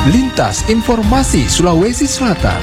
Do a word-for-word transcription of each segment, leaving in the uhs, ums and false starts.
Lintas Informasi Sulawesi Selatan.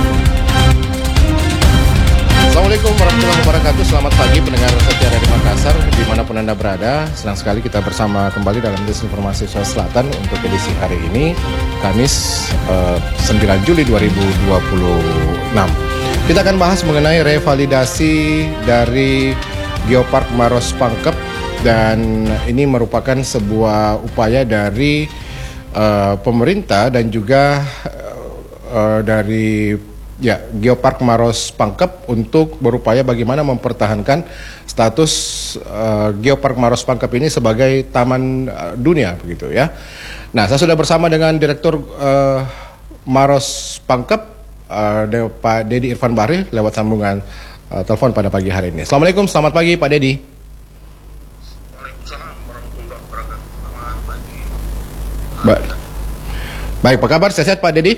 Assalamualaikum warahmatullahi wabarakatuh. Selamat pagi pendengar setia Radio Makassar dimanapun Anda berada. Senang sekali kita bersama kembali dalam Lintas Informasi Sulawesi Selatan untuk edisi hari ini, Kamis eh, sembilan Juli dua ribu dua puluh enam. Kita akan bahas mengenai revalidasi dari Geopark Maros Pangkep, dan ini merupakan sebuah upaya dari uh, pemerintah dan juga uh, dari ya Geopark Maros Pangkep untuk berupaya bagaimana mempertahankan status uh, Geopark Maros Pangkep ini sebagai taman uh, dunia begitu ya. Nah, saya sudah bersama dengan Direktur uh, Maros Pangkep, uh, Pak Dedi Irfan Bahri, lewat sambungan uh, telepon pada pagi hari ini. Assalamualaikum, selamat pagi Pak Dedi. Waalaikumsalam warahmatullahi wabarakatuh. Selamat pagi. Baik, baik, apa kabar? Sehat Pak Dedi?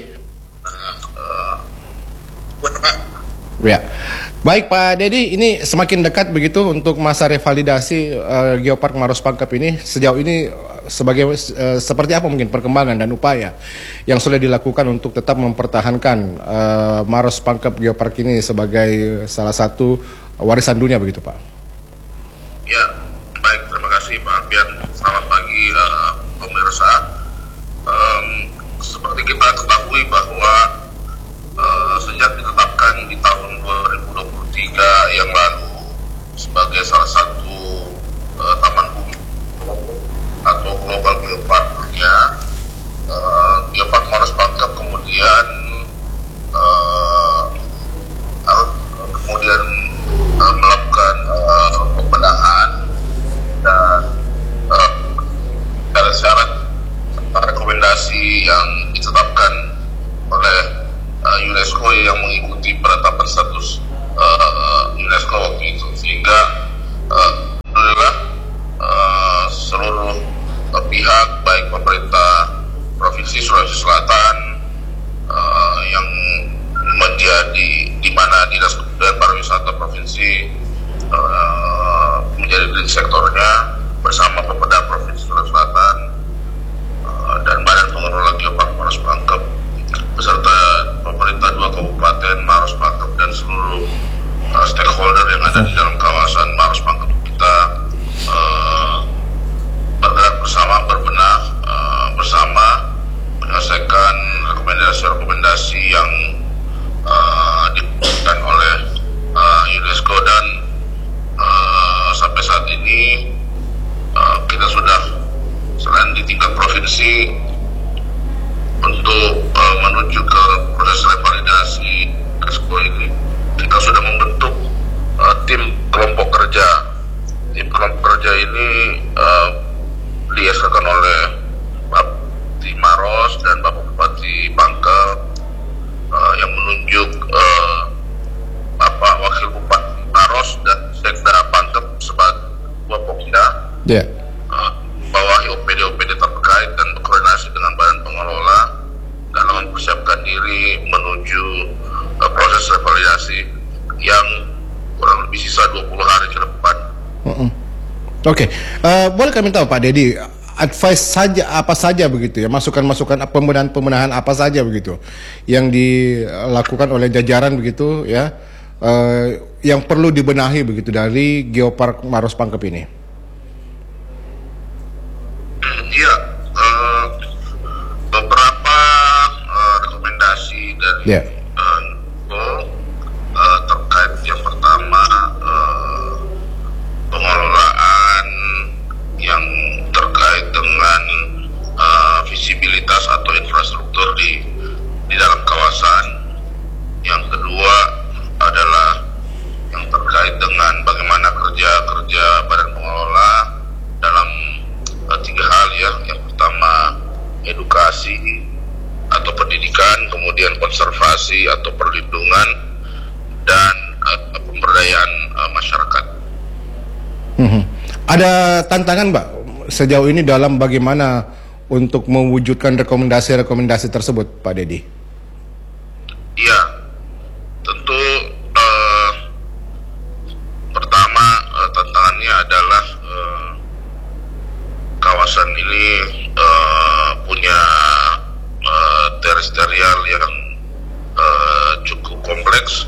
Ya, baik Pak Dedi, ini semakin dekat begitu untuk masa revalidasi uh, Geopark Maros Pangkep ini. Sejauh ini sebagai uh, seperti apa mungkin perkembangan dan upaya yang sudah dilakukan untuk tetap mempertahankan uh, Maros Pangkep Geopark ini sebagai salah satu warisan dunia begitu Pak? Ya, baik, terima kasih Pak Alfian. Selamat pagi uh, pemirsa. Um, seperti kita ketahui bahwa uh, sejak ditetapkan di tahun dua ribu dua puluh tiga yang lalu sebagai salah satu uh, taman bumi atau global geopark dunia, uh, Geopark Maros Pangkep kemudian uh, kemudian uh, melakukan uh, pembenahan dan uh, syarat-syarat rekomendasi yang ditetapkan oleh uh, UNESCO yang mengikuti penetapan status uh, UNESCO waktu itu, sehingga uh, alhamdulillah uh, seluruh uh, pihak baik pemerintah Provinsi Sulawesi Selatan uh, yang menjadi di mana Dinas Kebudayaan Pariwisata Provinsi uh, menjadi lead sektornya bersama Pemda Provinsi Sulawesi Selatan uh, dan Badan Pengelola Geopark Maros Pangkep beserta pemerintah dua kabupaten Maros Pangkep dan seluruh uh, stakeholder yang ada di dalam kawasan Maros Pangkep kita uh, bergerak bersama, berbenah uh, bersama menyelesaikan rekomendasi-rekomendasi yang uh, diberikan oleh uh, UNESCO, dan uh, sampai saat ini uh, kita sudah selain di tingkat provinsi untuk uh, menuju ke proses revalidasi UNESCO ini, kita sudah membentuk uh, tim kelompok kerja. Tim kelompok kerja ini uh, diesakan oleh Bupati Maros dan Bapak Bupati Pangkep uh, yang menunjuk uh, Bapak Wakil Bupati Maros dan Sekda Pangkep sebagai dua pokja. Ya. Yeah. Uh, bawahi O P D O P D terkait dan berkoordinasi dengan badan pengelola dalam mempersiapkan diri menuju uh, proses revalidasi yang kurang lebih sisa dua puluh hari ke depan. Uh-uh. Oke, okay. uh, boleh kami tahu Pak Dedi, advice saja apa saja begitu ya, masukan-masukan pembenahan-pembenahan apa saja begitu yang dilakukan oleh jajaran begitu ya, uh, yang perlu dibenahi begitu dari Geopark Maros Pangkep ini? Iya, uh, beberapa uh, rekomendasi dari yeah. uh, uh, terkait yang pertama uh, pengelolaan yang terkait dengan uh, visibilitas atau infrastruktur di di dalam kawasan. Yang kedua adalah yang terkait dengan bagaimana kerja-kerja badan pengelola dalam uh, tiga hal ya. Yang pertama edukasi atau pendidikan, kemudian konservasi atau perlindungan, dan uh, pemberdayaan uh, masyarakat. Hmm. Ada tantangan Mbak sejauh ini dalam bagaimana untuk mewujudkan rekomendasi-rekomendasi tersebut Pak Dedi? Iya, tentu uh, pertama uh, tantangannya adalah uh, kawasan ini uh, punya uh,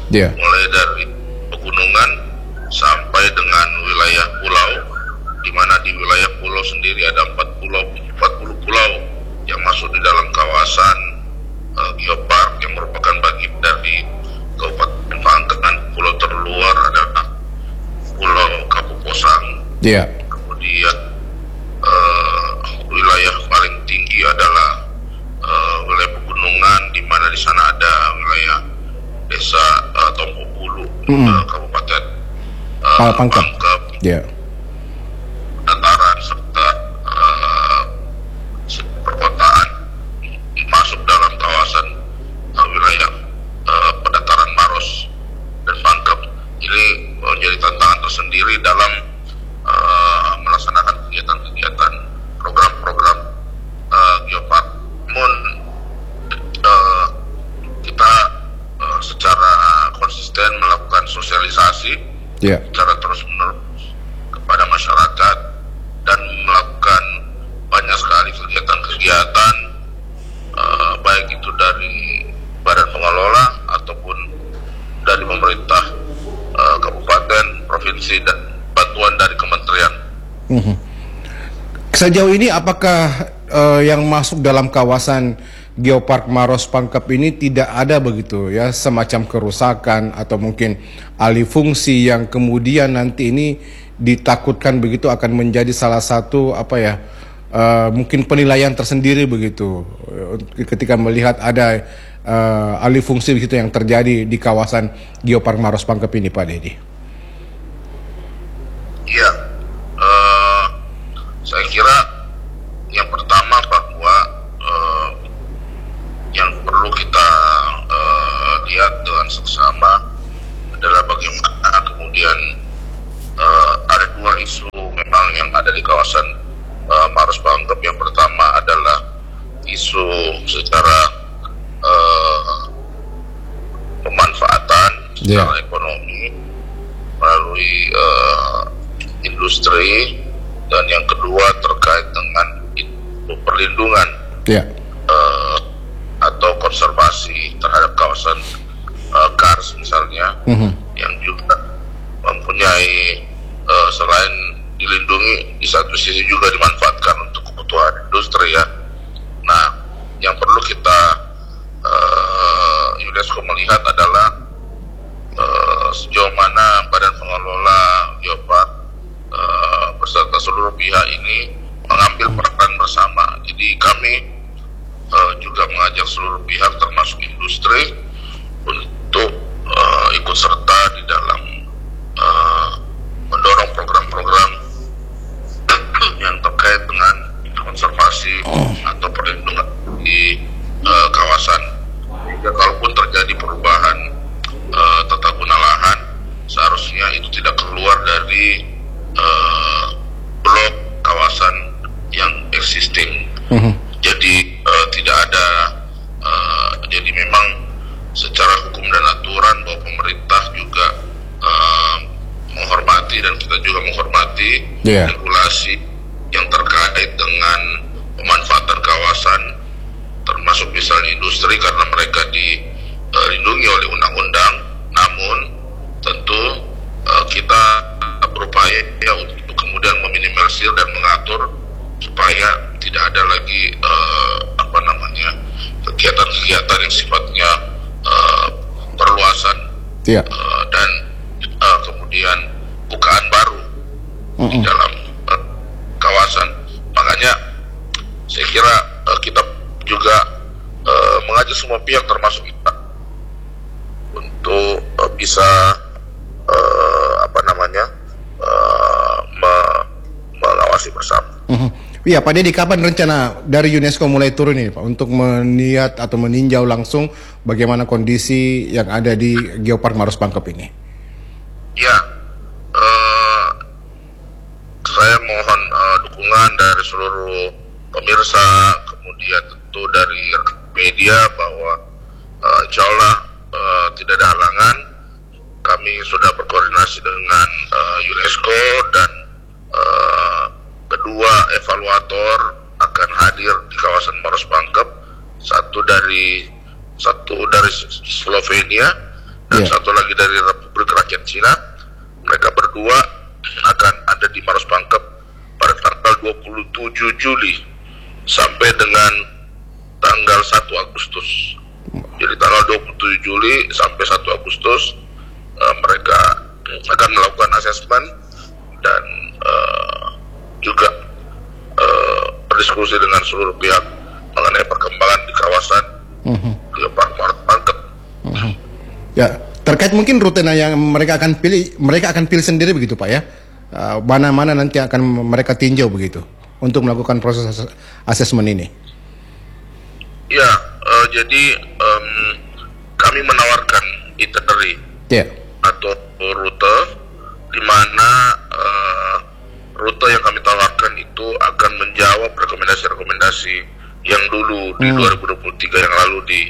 yeah. mulai dari pegunungan sampai dengan wilayah pulau, di mana di wilayah pulau sendiri ada empat pulau, empat puluh pulau yang masuk di dalam kawasan uh, geopark yang merupakan bagian dari Kabupaten Pangkep. Pulau terluar adalah Pulau Kapuposang. Yeah. Kemudian uh, wilayah paling tinggi adalah uh, wilayah pegunungan, di mana di sana ada wilayah desa uh, Tompo Bulu, mm. uh, Kabupaten uh, Pangkep. Pangkep. Yeah. Dataran serta uh, perkotaan masuk dalam kawasan uh, wilayah uh, pendataran Maros dan Pangkep. Ini menjadi tantangan tersendiri dalam uh, melaksanakan kegiatan-kegiatan program-program uh, geopark. Namun uh, kita uh, secara konsisten melakukan sosialisasi yeah. secara terus-menerus kepada masyarakat dan melakukan banyak sekali kegiatan-kegiatan uh, baik itu dari badan pengelola ataupun dari pemerintah uh, kabupaten, provinsi, dan bantuan dari kementerian. Mm-hmm. Sejauh ini apakah uh, yang masuk dalam kawasan Geopark Maros Pangkep ini tidak ada begitu ya semacam kerusakan atau mungkin alih fungsi yang kemudian nanti ini ditakutkan begitu akan menjadi salah satu apa ya uh, mungkin penilaian tersendiri begitu ketika melihat ada uh, alih fungsi begitu yang terjadi di kawasan Geopark Maros Pangkep ini, Pak Dedi? Iya, uh, saya kira yang pertama bahwa uh, yang perlu kita uh, lihat dengan seksama adalah bagaimana kemudian uh, ada dua isu memang yang ada di kawasan uh, Maros Pangkep. Yang pertama adalah isu secara uh, pemanfaatan secara yeah. ekonomi melalui uh, industri, dan yang kedua terkait dengan perlindungan yeah. uh, atau konservasi terhadap kawasan uh, Kars misalnya, mm-hmm. yang juga mempunyai uh, selain dilindungi di satu sisi juga dimanfaatkan untuk kebutuhan industri ya. Nah, yang perlu kita uh, UNESCO melihat adalah uh, sejauh mana badan pengelola geopark uh, beserta seluruh pihak ini mengambil peran bersama. Jadi kami uh, juga mengajak seluruh pihak termasuk industri untuk uh, ikut serta di dalam uh, mendorong program-program yang terkait dengan konservasi atau perlindungan di uh, kawasan. Sehingga kalaupun terjadi perubahan uh, tata guna lahan, seharusnya itu tidak keluar dari uh, blok kawasan yang existing. Mm-hmm. Jadi uh, tidak ada uh, jadi memang secara hukum dan aturan bahwa pemerintah juga uh, menghormati dan kita juga menghormati yeah. regulasi yang terkait dengan pemanfaatan kawasan, termasuk misalnya industri, karena mereka dilindungi oleh undang-undang. Namun tentu uh, kita berupaya ya untuk kemudian meminimalisir dan mengatur supaya tidak ada lagi uh, apa namanya kegiatan-kegiatan yang sifatnya uh, perluasan yeah. uh, dan uh, kemudian bukaan baru mm-hmm. di dalam uh, kawasan. Makanya saya kira uh, kita juga uh, mengajak semua pihak termasuk kita untuk uh, bisa uh, apa namanya uh, me- mengawasi bersama. Mm-hmm. Iya, Pak Dedi, kapan rencana dari UNESCO mulai turun ini, Pak, untuk melihat atau meninjau langsung bagaimana kondisi yang ada di Geopark Maros Pangkep ini? Ya, uh, saya mohon uh, dukungan dari seluruh pemirsa, kemudian tentu dari media bahwa uh, insya Allah uh, tidak ada halangan. Kami sudah berkoordinasi dengan uh, UNESCO dan uh, kedua evaluator akan hadir di kawasan Maros Pangkep, satu dari satu dari Slovenia dan dan yeah. satu lagi dari Republik Rakyat Cina. Mereka berdua akan ada di Maros Pangkep pada tanggal dua puluh tujuh Juli sampai dengan tanggal satu Agustus. Jadi tanggal dua puluh tujuh Juli sampai satu Agustus uh, mereka akan melakukan asesmen dan uh, juga uh, berdiskusi dengan seluruh pihak mengenai perkembangan di kawasan uh-huh. Geopark Maros Pangkep. Uh-huh. Ya, terkait mungkin rute yang mereka akan pilih, mereka akan pilih sendiri begitu Pak ya? Uh, mana-mana nanti akan mereka tinjau begitu untuk melakukan proses as- asesmen ini. Ya, uh, jadi um, kami menawarkan itinerary yeah. atau rute di mana uh, rute yang kami tawarkan itu akan menjawab rekomendasi-rekomendasi yang dulu di hmm. dua ribu dua puluh tiga yang lalu di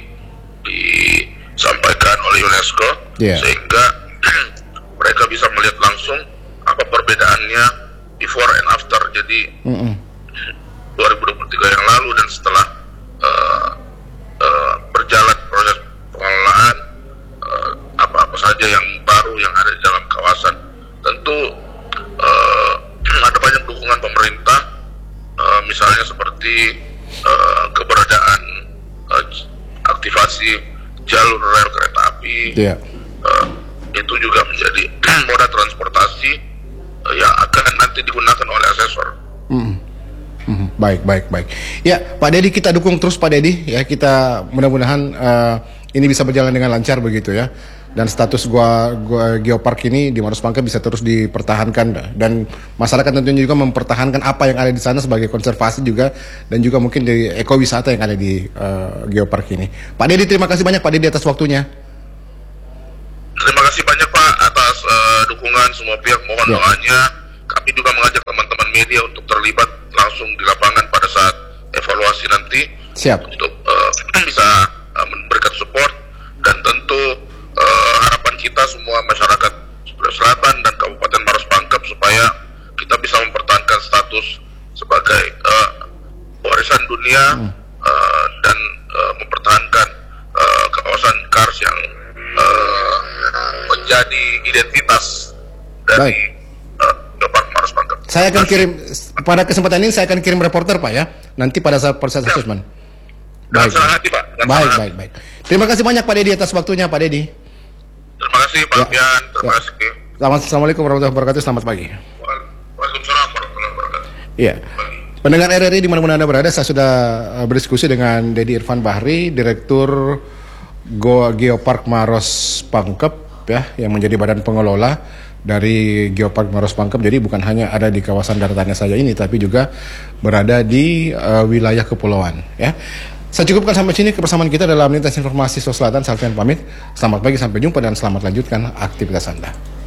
disampaikan oleh UNESCO, yeah. sehingga mereka bisa melihat langsung apa perbedaannya before and after. Jadi mm-hmm. dua ribu dua puluh tiga yang lalu dan setelah uh, uh, berjalan proses pengelolaan, uh, apa-apa saja yang baru yang ada di dalam kawasan. Tentu uh, ada banyak dukungan pemerintah, uh, misalnya seperti uh, keberadaan uh, aktivasi jalur rel kereta api, yeah. uh, itu juga menjadi moda transportasi uh, yang akan nanti digunakan oleh asesor. Mm. Mm. Baik, baik, baik. Ya, Pak Dedi, kita dukung terus Pak Dedi. Ya, kita mudah-mudahan uh, ini bisa berjalan dengan lancar begitu ya. Dan status gua, gua Geopark ini di Maros Pangkep bisa terus dipertahankan, dan masyarakat tentunya juga mempertahankan apa yang ada di sana sebagai konservasi juga, dan juga mungkin dari ekowisata yang ada di uh, Geopark ini. Pak Dedi, terima kasih banyak Pak Dedi atas waktunya. Terima kasih banyak Pak atas uh, dukungan semua pihak, mohon ya. doanya. Kami juga mengajak teman-teman media untuk terlibat langsung di lapangan pada saat evaluasi nanti. Siap. Untuk uh, bisa uh, memberikan support, dan tentu Uh, harapan kita semua masyarakat Sulawesi Selatan dan Kabupaten Maros Pangkep supaya kita bisa mempertahankan status sebagai uh, warisan dunia hmm. uh, dan uh, mempertahankan uh, kawasan Kars yang uh, menjadi identitas dari Geopark uh, Maros Pangkep. Saya akan kirim pada kesempatan ini saya akan kirim reporter Pak ya, nanti pada saat proses ya. assessment. Baik, hati, Pak. baik, baik, baik. Terima kasih banyak Pak Dedi atas waktunya Pak Dedi. Terima kasih Pak Fian, ya. terima ya. kasih. Selamat, Assalamualaikum warahmatullahi wabarakatuh, selamat pagi. Waalaikumsalam warahmatullahi wabarakatuh. Iya. Pendengar R R I dimanapun Anda berada, saya sudah berdiskusi dengan Dedi Irfan Bahri, Direktur Go Geopark Maros Pangkep ya, yang menjadi badan pengelola dari Geopark Maros Pangkep. Jadi bukan hanya ada di kawasan daratannya saja ini, tapi juga berada di uh, wilayah kepulauan ya. Saya cukupkan sampai sini kebersamaan kita dalam lintas informasi Sulawesi Selatan. Salvian pamit. Selamat pagi, sampai jumpa, dan selamat lanjutkan aktivitas Anda.